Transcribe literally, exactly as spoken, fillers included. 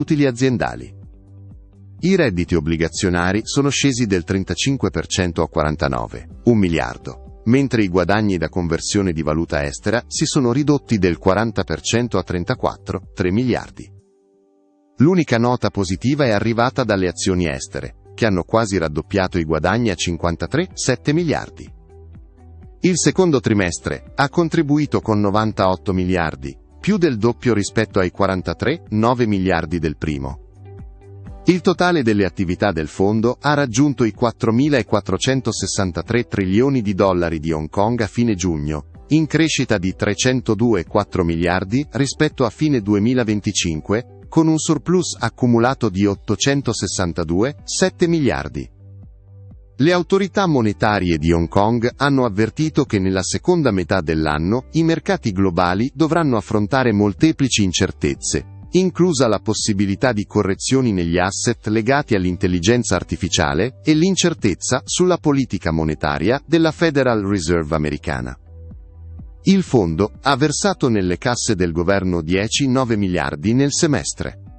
utili aziendali. I redditi obbligazionari sono scesi del trentacinque per cento a quarantanove, un miliardo, mentre i guadagni da conversione di valuta estera si sono ridotti del quaranta per cento a trentaquattro, tre miliardi. L'unica nota positiva è arrivata dalle azioni estere, che hanno quasi raddoppiato i guadagni a cinquantatré, sette miliardi. Il secondo trimestre ha contribuito con novantotto miliardi, più del doppio rispetto ai quarantatré, nove miliardi del primo. Il totale delle attività del fondo ha raggiunto i quattromilaquattrocentosessantatré trilioni di dollari di Hong Kong a fine giugno, in crescita di trecentodue virgola quattro miliardi rispetto a fine duemilaventicinque, con un surplus accumulato di ottocentosessantadue virgola sette miliardi. Le autorità monetarie di Hong Kong hanno avvertito che nella seconda metà dell'anno i mercati globali dovranno affrontare molteplici incertezze, inclusa la possibilità di correzioni negli asset legati all'intelligenza artificiale e l'incertezza sulla politica monetaria della Federal Reserve americana. Il fondo ha versato nelle casse del governo dieci virgola nove miliardi nel semestre.